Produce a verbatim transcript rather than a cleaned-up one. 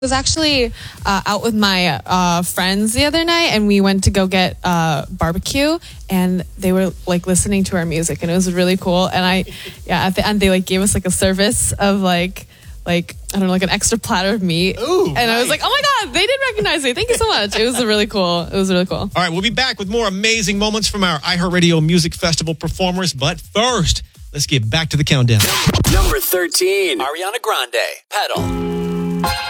was actually uh, out with my uh, friends the other night, and we went to go get uh, barbecue, and they were like listening to our music, and it was really cool. And I, yeah, at the end they like gave us like a service of like, like I don't know, like an extra platter of meat. Ooh, and nice. I was like, oh my god, they did recognize me. Thank you so much. It was a really cool. It was really cool. All right, we'll be back with more amazing moments from our iHeartRadio Music Festival performers. But first, let's get back to the countdown. Number thirteen, Ariana Grande, Pedal.